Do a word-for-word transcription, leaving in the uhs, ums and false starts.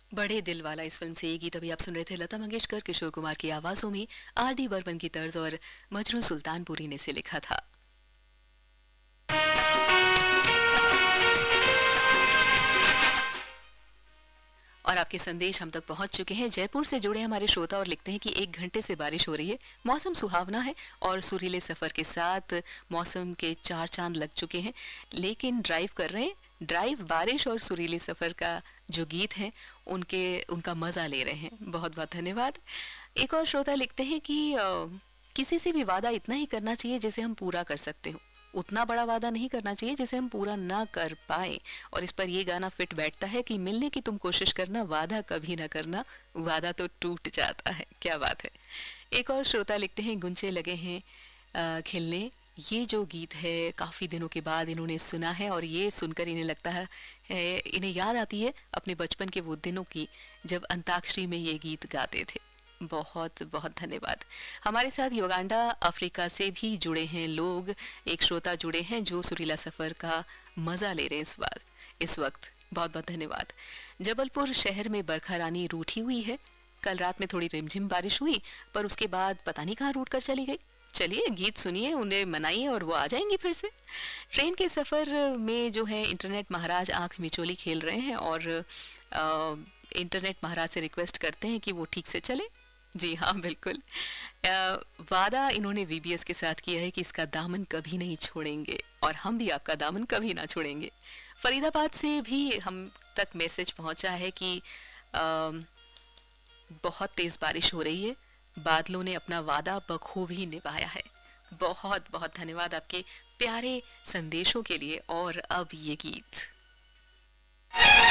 बड़े दिल वाला इस फिल्म से ये गीत अभी आप सुन रहे थे लता मंगेशकर किशोर कुमार की आवाजों में आर डी बर्मन की तर्ज और मजरू सुल्तानपुरी ने इसे लिखा था। और आपके संदेश हम तक पहुंच चुके हैं। जयपुर से जुड़े हमारे श्रोता और लिखते हैं कि एक घंटे से बारिश हो रही है, मौसम सुहावना है और सुरीले सफर के साथ मौसम के चार चांद लग चुके हैं, लेकिन ड्राइव कर रहे हैं। ड्राइव बारिश और सुरीले सफर का जो गीत हैं उनके उनका मजा ले रहे हैं। बहुत बहुत धन्यवाद। एक और श्रोता लिखते हैं कि अ, किसी से भी वादा इतना ही करना चाहिए जिसे हम पूरा कर सकते हो, उतना बड़ा वादा नहीं करना चाहिए जिसे हम पूरा ना कर पाए। और इस पर ये गाना फिट बैठता है कि मिलने की तुम कोशिश करना, वादा कभी ना करना, वादा तो टूट जाता है। क्या बात है। एक और श्रोता लिखते हैं गुंचे लगे हैं अ, खिलने। ये जो गीत है काफ़ी दिनों के बाद इन्होंने सुना है और ये सुनकर इन्हें लगता है, है इन्हें याद आती है अपने बचपन के वो दिनों की जब अंताक्षरी में ये गीत गाते थे। बहुत बहुत धन्यवाद। हमारे साथ युगांडा अफ्रीका से भी जुड़े हैं लोग। एक श्रोता जुड़े हैं जो सुरीला सफ़र का मज़ा ले रहे हैं इस बार इस वक्त। बहुत बहुत धन्यवाद। जबलपुर शहर में बरखा रानी रूठी हुई है। कल रात में थोड़ी रिमझिम बारिश हुई, पर उसके बाद पता नहीं कहाँ रूट कर चली गई। चलिए गीत सुनिए, उन्हें मनाइए और वो आ जाएंगी फिर से। ट्रेन के सफ़र में जो है इंटरनेट महाराज आंख मिचोली खेल रहे हैं और आ, इंटरनेट महाराज से रिक्वेस्ट करते हैं कि वो ठीक से चले। जी हाँ, बिल्कुल। अ, वादा इन्होंने वी बी एस के साथ किया है कि इसका दामन कभी नहीं छोड़ेंगे और हम भी आपका दामन कभी ना छोड़ेंगे। फरीदाबाद से भी हम तक मैसेज पहुंचा है कि अ, बहुत तेज़ बारिश हो रही है, बादलों ने अपना वादा बखूबी निभाया है। बहुत बहुत धन्यवाद आपके प्यारे संदेशों के लिए। और अब ये गीत।